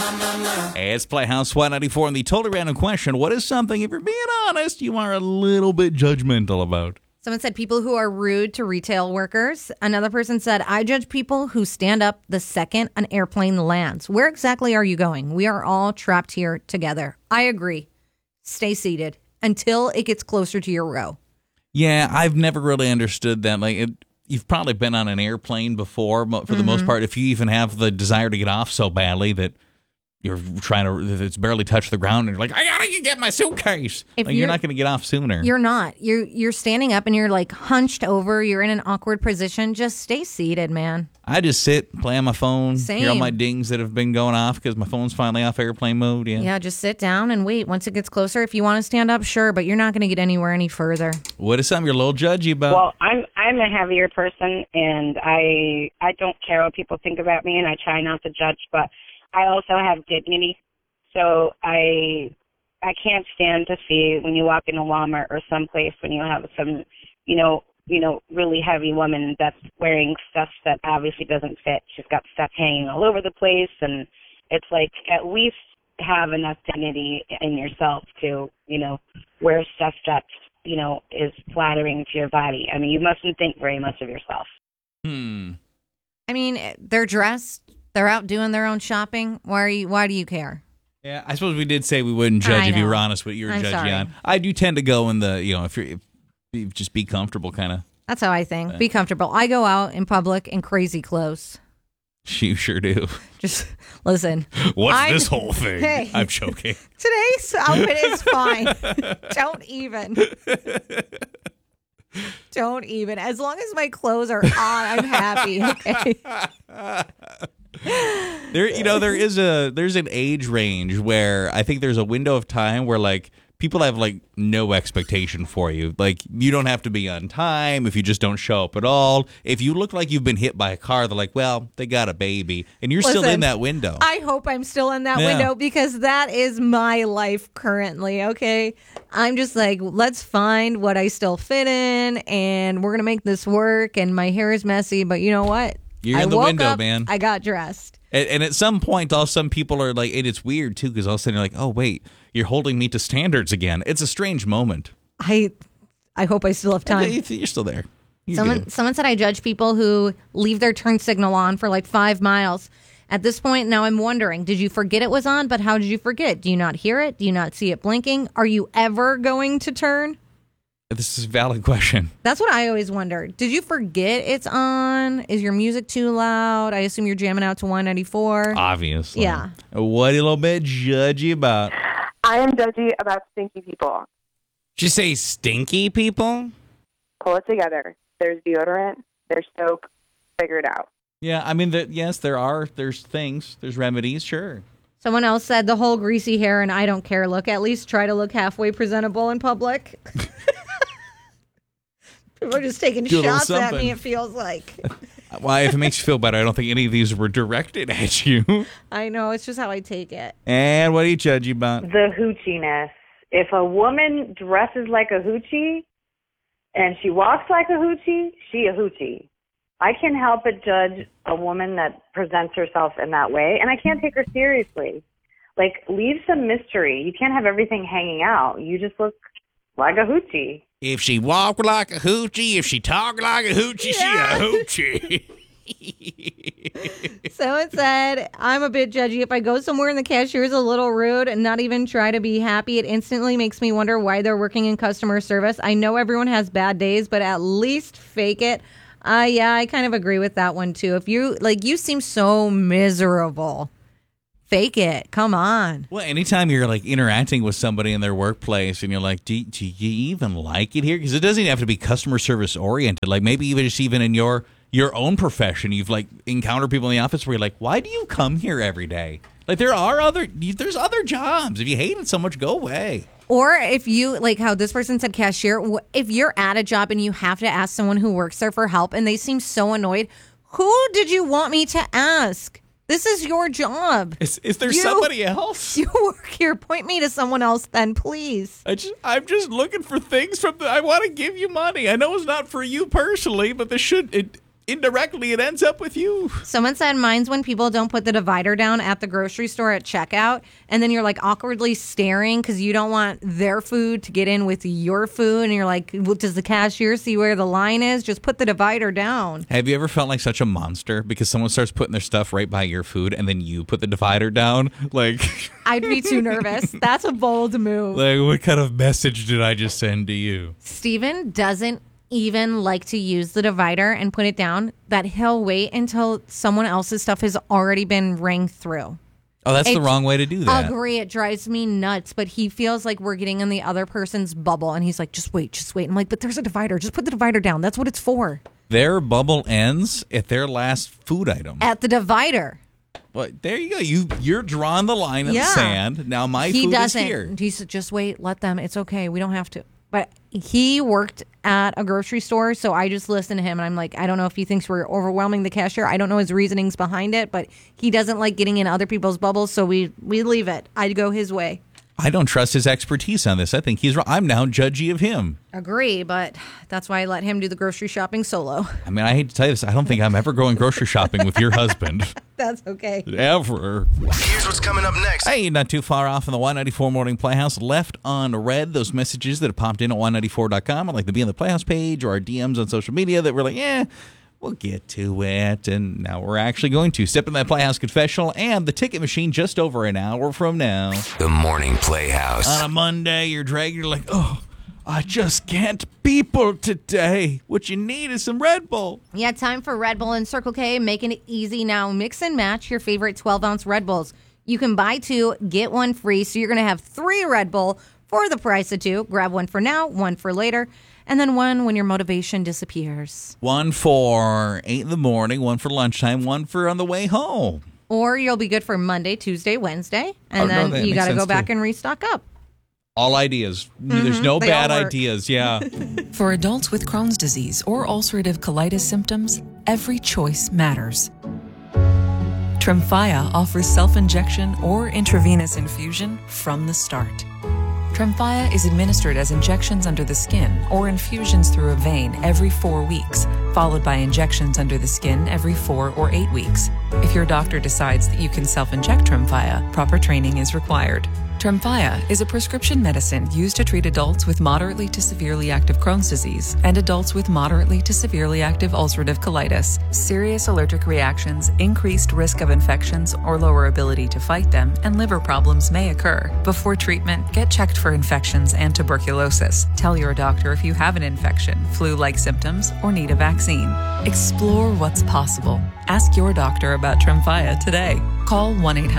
It's Playhouse 194 and the totally random question. What is something, if you're being honest, you are a little bit judgmental about? Someone said people who are rude to retail workers. Another person said, I judge people who stand up the second an airplane lands. Where exactly are you going? We are all trapped here together. I agree. Stay seated until it gets closer to your row. Yeah, I've never really understood that. You've probably been on an airplane before, for the most part, if you even have the desire to get off so badly that you're trying to, it's barely touched the ground, and you're like, I gotta get my suitcase. You're not going to get off sooner. You're not. You're standing up and you're like hunched over. You're in an awkward position. Just stay seated, man. I just sit, play on my phone, Same. hear all my dings that have been going off because my phone's finally off airplane mode. Yeah, just sit down and wait. Once it gets closer, if you want to stand up, sure, but you're not going to get anywhere any further. What is something you're a little judgy about? Well, I'm a heavier person, and I don't care what people think about me, and I try not to judge, but I also have dignity, so I can't stand to see when you walk in a Walmart or someplace when you have some, really heavy woman that's wearing stuff that obviously doesn't fit. She's got stuff hanging all over the place, and it's like at least have enough dignity in yourself to, wear stuff that, is flattering to your body. I mean, you mustn't think very much of yourself. I mean, they're dressed. They're out doing their own shopping. Why do you care? Yeah, I suppose we did say we wouldn't judge if you were honest what you're judging sorry. on. I do tend to go in the, if you just be comfortable kind of. That's how I think. Be comfortable. I go out in public in crazy clothes. You sure do. Just listen. What's this whole thing? Hey, I'm joking. Today's outfit is fine. Don't even. Don't even. As long as my clothes are on, I'm happy. Okay. There's an age range where I think there's a window of time where people have no expectation for you. You don't have to be on time if you just don't show up at all. If you look like you've been hit by a car, they're like, well, they got a baby. And you're still in that window. I hope I'm still in that window because that is my life currently, okay? I'm just like, let's find what I still fit in and we're going to make this work and my hair is messy, but you know what? You're in the window, man. I got dressed. And at some point, some people are like, and it's weird too, because all of a sudden you're like, oh, wait, you're holding me to standards again. It's a strange moment. I hope I still have time. You're still there. Someone said I judge people who leave their turn signal on for 5 miles. At this point, now I'm wondering, did you forget it was on? But how did you forget? Do you not hear it? Do you not see it blinking? Are you ever going to turn? This is a valid question. That's what I always wonder. Did you forget it's on? Is your music too loud? I assume you're jamming out to 194. Obviously. Yeah. What are you a little bit judgy about? I am judgy about stinky people. Did you say stinky people? Pull it together. There's deodorant. There's soap. Figure it out. Yeah, I mean, yes, there's things. There's remedies, sure. Someone else said the whole greasy hair and I don't care look. At least try to look halfway presentable in public. People are just taking shots at me, it feels like. Well, if it makes you feel better, I don't think any of these were directed at you. I know, it's just how I take it. And what do you judge about? The hoochiness. If a woman dresses like a hoochie and she walks like a hoochie, she a hoochie. I can't help but judge a woman that presents herself in that way, and I can't take her seriously. Leave some mystery. You can't have everything hanging out. You just look like a hoochie. If she walk like a hoochie, if she talk like a hoochie, she a hoochie. Someone said, I'm a bit judgy. If I go somewhere and the cashier is a little rude and not even try to be happy, it instantly makes me wonder why they're working in customer service. I know everyone has bad days, but at least fake it. Yeah, I kind of agree with that one, too. If you seem so miserable. Fake it. Come on. Well, anytime you're interacting with somebody in their workplace and you're like, do you even like it here? Because it doesn't even have to be customer service oriented. Maybe even in your own profession, you've encountered people in the office where you're like, why do you come here every day? There's other jobs. If you hate it so much, go away. Or if you, how this person said cashier, if you're at a job and you have to ask someone who works there for help and they seem so annoyed, who did you want me to ask? This is your job. Is there somebody else? You work here. Point me to someone else then, please. I'm just looking for things I want to give you money. I know it's not for you personally, but indirectly it ends up with you. Someone said mine's when people don't put the divider down at the grocery store at checkout, and then you're like awkwardly staring because you don't want their food to get in with your food, and you're like, well, does the cashier see where the line is? Just put the divider down. Have you ever felt like such a monster because someone starts putting their stuff right by your food and then you put the divider down? Like, I'd be too nervous. That's a bold move. like, what kind of message did I just send to you? Steven doesn't even like to use the divider and put it down, that he'll wait until someone else's stuff has already been rang through. Oh, that's the wrong way to do that. Agree, it drives me nuts, but he feels like we're getting in the other person's bubble, and he's like, just wait. I'm like, but there's a divider. Just put the divider down. That's what it's for. Their bubble ends at their last food item. At the divider. Well, there you go. You're drawing the line in the sand. Now my food is here. He said, just wait, let them. It's okay. We don't have to. But he worked at a grocery store, so I just listened to him, and I'm like, I don't know if he thinks we're overwhelming the cashier. I don't know his reasonings behind it, but he doesn't like getting in other people's bubbles, so we leave it. I'd go his way. I don't trust his expertise on this. I think he's wrong. I'm now judgy of him. Agree, but that's why I let him do the grocery shopping solo. I mean, I hate to tell you this. I don't think I'm ever going grocery shopping with your husband. That's okay. Ever. Here's what's coming up next. Hey, not too far off in the Y94 Morning Playhouse. Left on red, those messages that have popped in at Y94.com, or like the Be on the Playhouse page or our DMs on social media that we're like, we'll get to it. And now we're actually going to step in that Playhouse confessional and the ticket machine just over an hour from now. The Morning Playhouse. On a Monday, you're dragging, you're like, I just can't people today. What you need is some Red Bull. Yeah, time for Red Bull and Circle K, making it easy now. Mix and match your favorite 12-ounce Red Bulls. You can buy 2, get 1 free, so you're going to have 3 Red Bull for the price of 2. Grab 1 for now, 1 for later, and then 1 when your motivation disappears. 1 for 8 in the morning, 1 for lunchtime, 1 for on the way home. Or you'll be good for Monday, Tuesday, Wednesday, and then you got to go back and restock up. All ideas. There's no bad ideas. Yeah. For adults with Crohn's disease or ulcerative colitis symptoms, every choice matters. Tremfya offers self-injection or intravenous infusion from the start. Tremfya is administered as injections under the skin or infusions through a vein every 4 weeks, followed by injections under the skin every 4 or 8 weeks. If your doctor decides that you can self-inject Tremfya, proper training is required. Tremfya is a prescription medicine used to treat adults with moderately to severely active Crohn's disease and adults with moderately to severely active ulcerative colitis. Serious allergic reactions, increased risk of infections or lower ability to fight them, and liver problems may occur. Before treatment, get checked for infections and tuberculosis. Tell your doctor if you have an infection, flu-like symptoms, or need a vaccine. Explore what's possible. Ask your doctor about Tremfya today. Call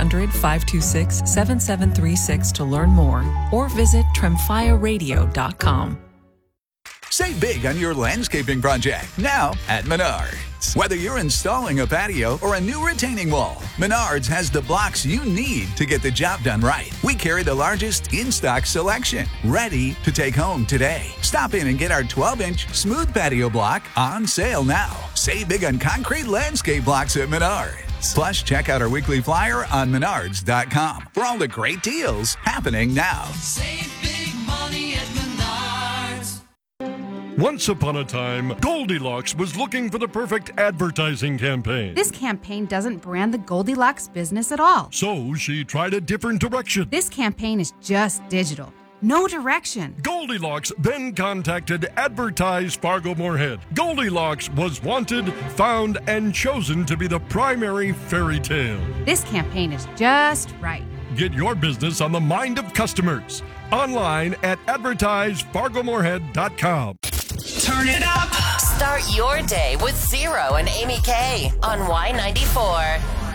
1-800-526-7736 to learn more or visit tremfyaradio.com. Save big on your landscaping project now at Menards. Whether you're installing a patio or a new retaining wall, Menards has the blocks you need to get the job done right. We carry the largest in-stock selection, ready to take home today. Stop in and get our 12-inch smooth patio block on sale now. Save big on concrete landscape blocks at Menards. Plus, check out our weekly flyer on Menards.com for all the great deals happening now. Save big money at Menards. Once upon a time, Goldilocks was looking for the perfect advertising campaign. This campaign doesn't brand the Goldilocks business at all. So she tried a different direction. This campaign is just digital. No direction. Goldilocks then contacted Advertise Fargo Moorhead. Goldilocks was wanted, found, and chosen to be the primary fairy tale. This campaign is just right. Get your business on the mind of customers. Online at advertisefargomoorhead.com. Turn it up. Start your day with Zero and Amy K on Y94.